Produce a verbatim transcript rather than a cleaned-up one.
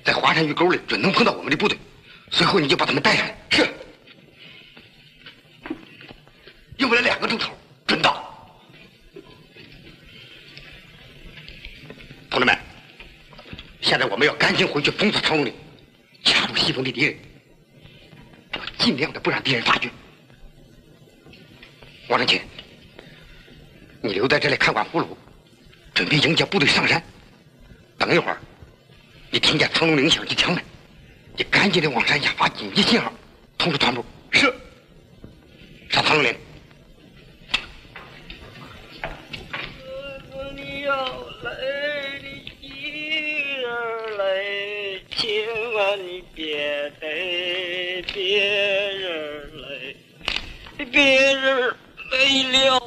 在华山峪沟里准能碰到我们的部队，随后你就把他们带上来。是。用不了两个钟头，准到。同志们，现在我们要赶紧回去封锁长龙岭，掐住西风的敌人，要尽量的不让敌人发觉。王长清，你留在这里看管俘虏，准备迎接部队上山。等一会儿，你听见长龙岭响起枪来，你赶紧的往山下发紧急信号，通知团部。是。上长龙岭。 你要来，你一人来，千万你别带别人来，别人来了